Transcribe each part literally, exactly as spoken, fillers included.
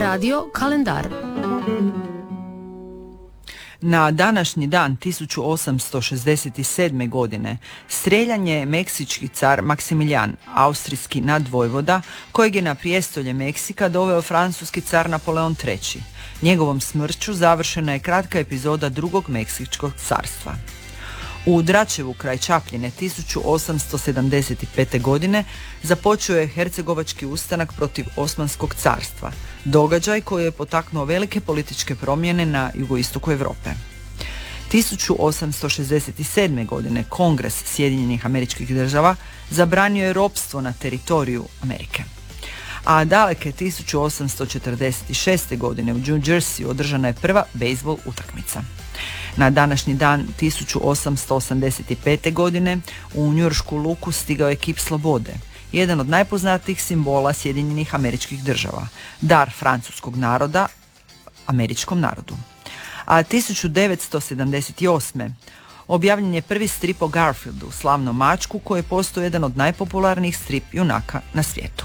Radio kalendar. Na današnji dan tisuću osamsto šezdeset sedme. godine streljan je meksički car Maksimilijan, austrijski nadvojvoda, kojeg je na prijestolje Meksika doveo francuski car Napoleon treći. Njegovom smrću završena je kratka epizoda drugog Meksičkog carstva. U Dračevu kraj Čapljine tisuću osamsto sedamdeset pete. godine započeo je hercegovački ustanak protiv Osmanskog carstva, događaj koji je potaknuo velike političke promjene na jugoistoku Europe. tisuću osamsto šezdeset sedme. godine Kongres Sjedinjenih Američkih Država zabranio je ropstvo na teritoriju Amerike. A daleke tisuću osamsto četrdeset šeste. godine u New Jerseyu održana je prva bejzbol utakmica. Na današnji dan tisuću osamsto osamdeset pete. godine u njujoršku luku stigao je kip slobode, jedan od najpoznatijih simbola Sjedinjenih Američkih Država, dar francuskog naroda američkom narodu. A tisuću devetsto sedamdeset osme. objavljen je prvi strip o Garfieldu, slavnom mačku koji je postao jedan od najpopularnijih strip junaka na svijetu.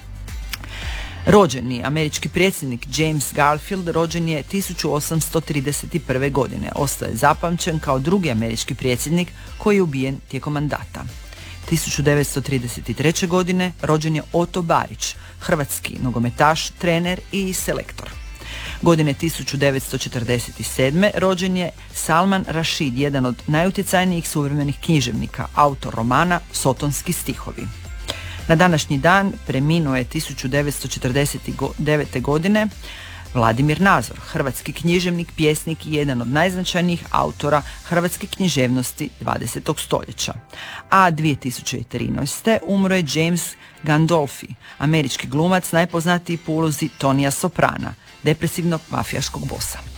Rođeni američki predsjednik James Garfield rođen je tisuću osamsto trideset prve. godine. Ostao je zapamćen kao drugi američki predsjednik koji je ubijen tijekom mandata. tisuću devetsto trideset treće. godine rođen je Oto Barić, hrvatski nogometaš, trener i selektor. Godine tisuću devetsto četrdeset sedme. rođen je Salman Rashid, jedan od najutjecajnijih suvremenih književnika, autor romana Sotonski stihovi. Na današnji dan preminuo je tisuću devetsto četrdeset devete. godine Vladimir Nazor, hrvatski književnik, pjesnik i jedan od najznačajnijih autora hrvatske književnosti dvadesetog stoljeća. A dvije tisuće trinaeste. umro je James Gandolfi, američki glumac najpoznatiji po ulozi Tonija Soprana, depresivnog mafijaškog bosa.